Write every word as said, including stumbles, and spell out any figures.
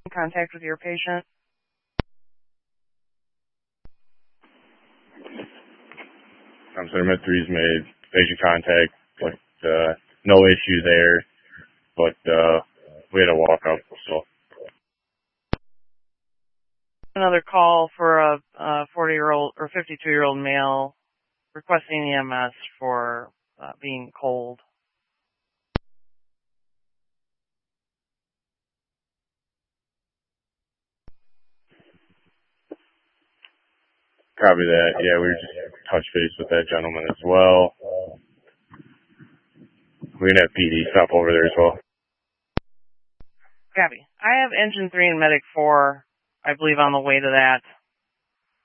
in contact with your patient? Um, so med three's made patient contact, but uh, no issue there. But uh, we had a walk up, so. Another call for a forty-year-old or fifty-two-year-old male requesting E M S for uh, being cold. Copy that. Yeah, we were just touch base with that gentleman as well. We're going to have P D stop over there as well. Copy. I have engine three and medic four, I believe, on the way to that.